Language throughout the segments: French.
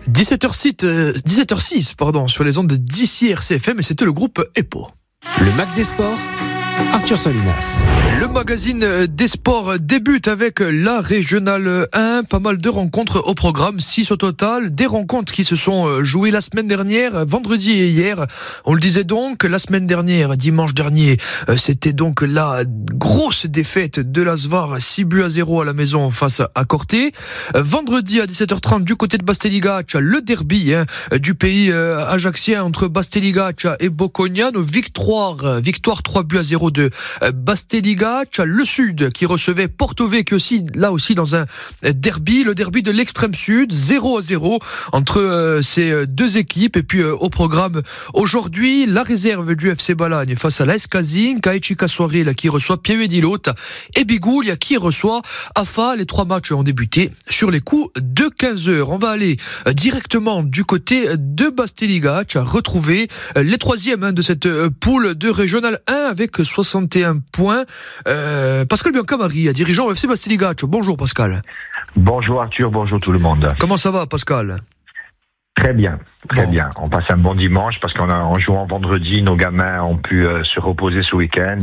17h06 sur les ondes de d'ici RCFM, et c'était le groupe EPO. Le Mac des Sports, Arthur Salinas. Le magazine des sports débute avec la Régionale 1. Pas mal de rencontres au programme, 6 au total. Des rencontres qui se sont jouées la semaine dernière, vendredi et hier. On le disait donc, la semaine dernière, dimanche dernier, c'était donc la grosse défaite de l'Asvar, 6-0 à la maison face à Corté. Vendredi à 17h30, du côté de Basteligaccia, le derby du pays ajaxien entre Basteligaccia et Bocognano. Victoire 3-0 de Basteligaccia. Le Sud qui recevait Porto Vecchio aussi, là aussi dans un derby, le derby de l'extrême Sud, 0-0 entre ces deux équipes. Et puis au programme aujourd'hui, la réserve du FC Balagne face à l'AS Casing, Caeci Cassoirel qui reçoit Pieve-di-Lota et Biguglia qui reçoit AFA. Les 3 matchs ont débuté sur les coups de 15h. On va aller directement du côté de Basteligaccia, retrouver les 3e de cette poule de Régional 1 avec 61 points. Pascal Biancamari, dirigeant au FC Basteligaccia. Bonjour Pascal. Bonjour Arthur, bonjour tout le monde. Comment ça va Pascal ? Très bien. On passe un bon dimanche parce qu'en jouant vendredi, nos gamins ont pu se reposer ce week-end.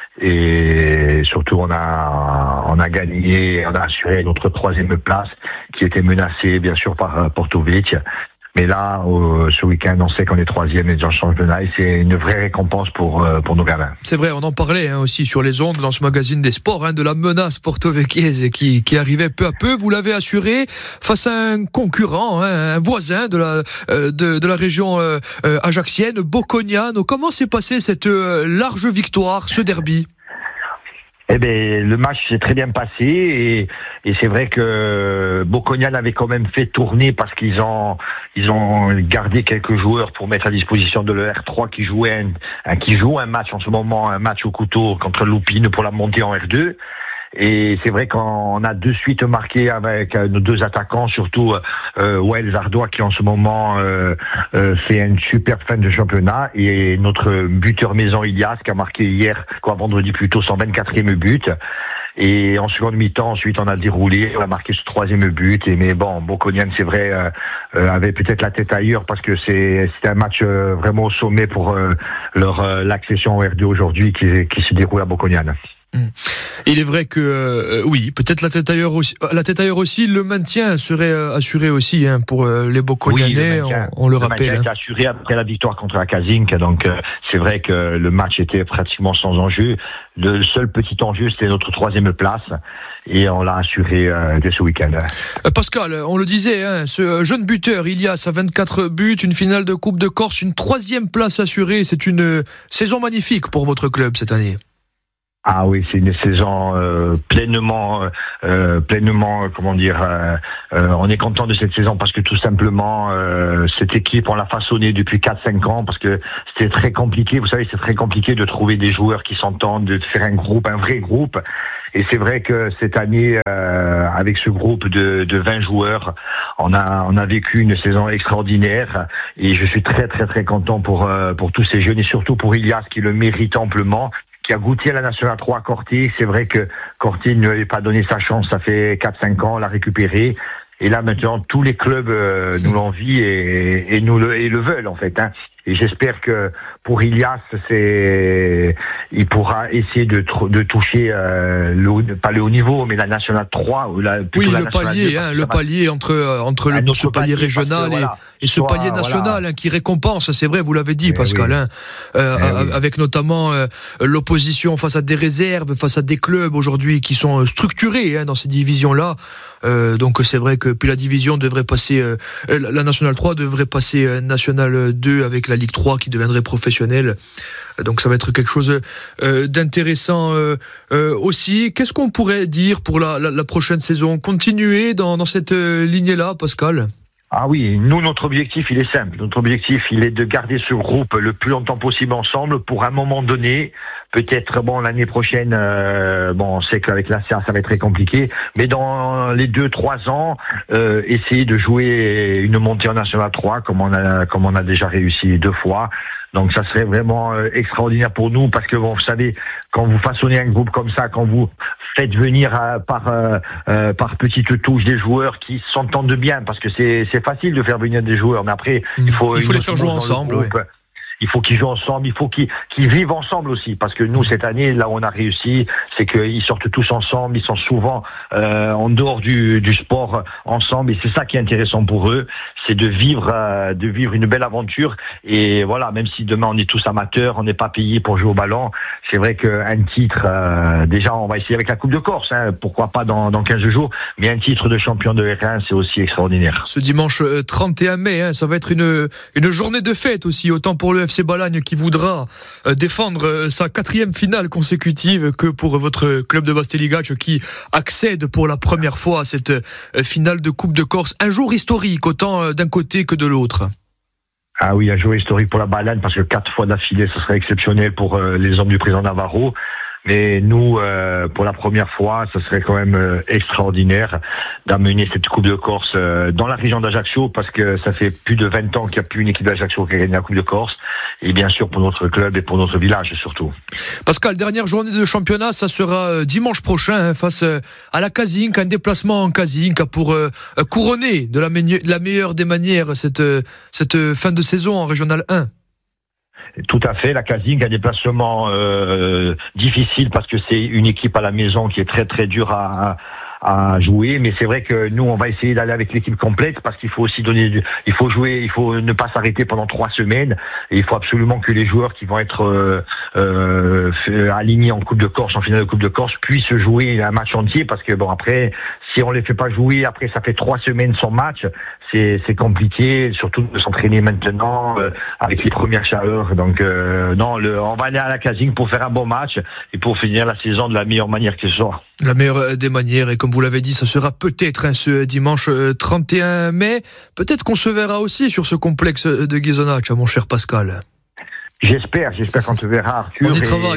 Et surtout, on a gagné, on a assuré notre 3e place qui était menacée bien sûr par Porto Vecchio. Mais là, ce week-end, on sait qu'on est 3e et dans le championnat et c'est une vraie récompense pour nos gamins. C'est vrai, on en parlait aussi sur les ondes dans ce magazine des sports, de la menace porto-vecchiese qui arrivait peu à peu. Vous l'avez assuré face à un concurrent, un voisin de la région ajaxienne, Bocognano. Comment s'est passée cette large victoire, ce derby ? Eh ben, le match s'est très bien passé et c'est vrai que Bocognano avait quand même fait tourner parce qu'ils ont gardé quelques joueurs pour mettre à disposition de l'R3 qui joue un match en ce moment, un match au couteau contre Lupine pour la montée en R2. Et c'est vrai qu'on a de suite marqué avec nos 2 attaquants, surtout Wael Zardois qui en ce moment fait une superbe fin de championnat, et notre buteur maison Ilias qui a marqué hier, vendredi plutôt, son 24e but. Et en seconde mi-temps, ensuite, on a déroulé, on a marqué ce 3e but. Mais bon, Bocognano, c'est vrai, avait peut-être la tête ailleurs parce que c'était un match vraiment au sommet pour l'accession au R2 aujourd'hui qui se déroule à Bocognano. Il est vrai que oui, peut-être la tête ailleurs aussi, le maintien serait assuré aussi pour les Bocognanais, oui, on le rappelle. Le maintien est assuré après la victoire contre la Casing, donc c'est vrai que le match était pratiquement sans enjeu. Le seul petit enjeu, c'était notre 3e place, et on l'a assuré dès ce week-end. Pascal, on le disait, ce jeune buteur, Ilias, a 24 buts, une finale de Coupe de Corse, une 3e place assurée. C'est une saison magnifique pour votre club cette année. Ah oui, c'est une saison pleinement, comment dire, on est content de cette saison parce que tout simplement, cette équipe, on l'a façonnée depuis 4-5 ans parce que c'était très compliqué. Vous savez, c'est très compliqué de trouver des joueurs qui s'entendent, de faire un vrai groupe. Et c'est vrai que cette année, avec ce groupe de 20 joueurs, on a vécu une saison extraordinaire. Et je suis très, très, très content pour tous ces jeunes et surtout pour Ilias qui le mérite amplement, qui a goûté à la Nationale 3 à Corté. C'est vrai que Corté ne lui avait pas donné sa chance, ça fait 4-5 ans, on l'a récupéré. Et là maintenant, tous les clubs nous l'envient et le veulent en fait. Et j'espère que pour Ilias, il pourra essayer de toucher pas le haut niveau, mais la Nationale 3 ou la palier, 2, le palier entre ce palier régional et ce palier national qui récompense. C'est vrai, vous l'avez dit, Pascal. Oui. Avec notamment l'opposition face à des réserves, face à des clubs aujourd'hui qui sont structurés dans ces divisions-là. Donc c'est vrai que puis la division devrait passer, la Nationale 3 devrait passer Nationale 2 avec la Ligue 3 qui deviendrait professionnelle. Donc ça va être quelque chose d'intéressant aussi. Qu'est-ce qu'on pourrait dire pour la prochaine saison ? Continuer dans cette lignée-là, Pascal ? Ah oui, nous, notre objectif, il est simple. Notre objectif, il est de garder ce groupe le plus longtemps possible ensemble pour un moment donné, peut-être, l'année prochaine, on sait qu'avec la CA, ça va être très compliqué, mais dans les 2-3 ans, essayer de jouer une montée en National 3, comme on a déjà réussi 2 fois, Donc ça serait vraiment extraordinaire pour nous parce que bon, vous savez, quand vous façonnez un groupe comme ça, quand vous faites venir par petites touches des joueurs qui s'entendent bien, parce que c'est facile de faire venir des joueurs, mais après il faut les faire jouer ensemble. Oui. Il faut qu'ils jouent ensemble, il faut qu'ils vivent ensemble aussi, parce que nous cette année, là où on a réussi, c'est qu'ils sortent tous ensemble, ils sont souvent en dehors du sport ensemble, et c'est ça qui est intéressant pour eux, c'est de vivre une belle aventure. Et voilà, même si demain on est tous amateurs, on n'est pas payés pour jouer au ballon, c'est vrai qu'un titre, déjà on va essayer avec la Coupe de Corse, pourquoi pas dans 15 jours, mais un titre de champion de R1, c'est aussi extraordinaire. Ce dimanche 31 mai, ça va être une journée de fête aussi, autant pour le FC Balagne qui voudra défendre sa 4e finale consécutive que pour votre club de Basteligaccio qui accède pour la première fois à cette finale de Coupe de Corse. Un jour historique, autant d'un côté que de l'autre. Ah oui, un jour historique pour la Balagne, parce que 4 fois d'affilée, ce serait exceptionnel pour les hommes du président Navarro. Mais nous, pour la première fois, ce serait quand même extraordinaire d'amener cette Coupe de Corse dans la région d'Ajaccio, parce que ça fait plus de 20 ans qu'il n'y a plus une équipe d'Ajaccio qui a gagné la Coupe de Corse, et bien sûr pour notre club et pour notre village surtout. Pascal, dernière journée de championnat, ça sera dimanche prochain face à la Casinca, un déplacement en Casinca pour couronner de la meilleure des manières cette fin de saison en Régional 1. Tout à fait, la Casinca a un déplacement difficile parce que c'est une équipe à la maison qui est très très dure à jouer, mais c'est vrai que nous on va essayer d'aller avec l'équipe complète parce qu'il faut aussi il faut jouer, il faut ne pas s'arrêter pendant 3 semaines, et il faut absolument que les joueurs qui vont être alignés en Coupe de Corse, en finale de Coupe de Corse, puissent jouer un match entier, parce que bon, après si on les fait pas jouer, après ça fait 3 semaines sans match, c'est compliqué, surtout de s'entraîner maintenant avec les premières chaleurs. Donc on va aller à la Casinca pour faire un bon match et pour finir la saison de la meilleure manière que ce soit. La meilleure des manières, et comme vous l'avez dit, ça sera peut-être ce dimanche 31 mai. Peut-être qu'on se verra aussi sur ce complexe de Ghisonaccia, mon cher Pascal. J'espère qu'on se verra, Arthur. On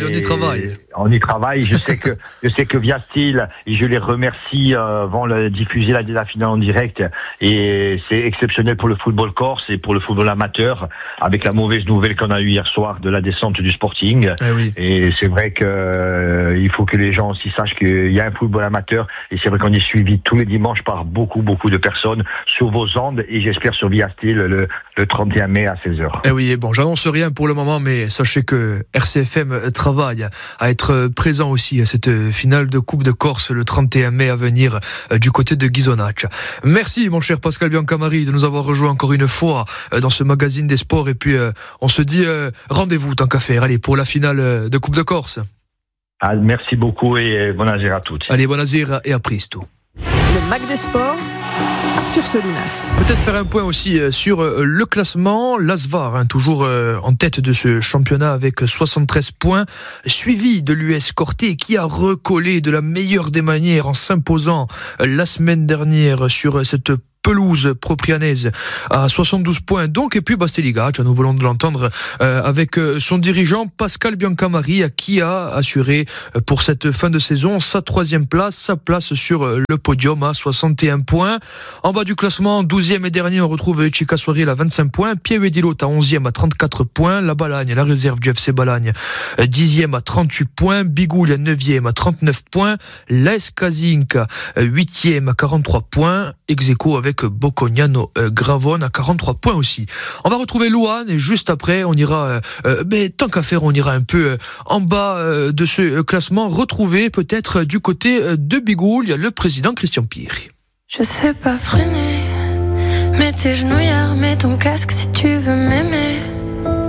y travaille. Je sais que Viastil, et je les remercie, vont diffuser la finale en direct, et c'est exceptionnel pour le football corse et pour le football amateur, avec la mauvaise nouvelle qu'on a eue hier soir de la descente du Sporting. Oui. Et c'est vrai que il faut que les gens aussi sachent qu'il y a un football amateur, et c'est vrai qu'on est suivi tous les dimanches par beaucoup de personnes sur vos ondes, et j'espère sur Viastil le 31 mai à 16h. Oui, bon, j'annonce rien pour le moment, mais sachez que RCFM travaille à être présent aussi à cette finale de Coupe de Corse le 31 mai à venir du côté de Ghisonaccia. Merci mon cher Pascal Biancamari de nous avoir rejoint encore une fois dans ce magazine des sports, et puis on se dit rendez-vous tant qu'à faire, allez, pour la finale de Coupe de Corse. Merci beaucoup et bon azir à toutes. Allez, bon azir et à presto. Le Mac des sports, Arthur Solinas. Peut-être faire un point aussi sur le classement. L'Asvar, toujours en tête de ce championnat avec 73 points, suivi de l'US Corté qui a recollé de la meilleure des manières en s'imposant la semaine dernière sur cette pelouse proprianaise à 72 points donc. Et puis Basteligaccio, nous voulons de l'entendre avec son dirigeant Pascal Biancamari, qui a assuré pour cette fin de saison sa 3e place, sa place sur le podium à 61 points. En bas du classement, 12e et dernier, on retrouve Chica Soiril à 25 points, Pieve-Dilot à 11e à 34 points, la Balagne, la réserve du FC Balagne 10e à 38 points, Bigoulia 9e à 39 points, l'AS Casinca 8e à 43 points, ex-aequo avec Bocognano Gravone à 43 points aussi. On va retrouver Louane, et juste après on ira mais tant qu'à faire, on ira un peu en bas de ce classement, retrouver peut-être du côté de Bigoulia le président Christian Piri. Je sais pas freiner, mets tes genouillères, mets ton casque si tu veux m'aimer.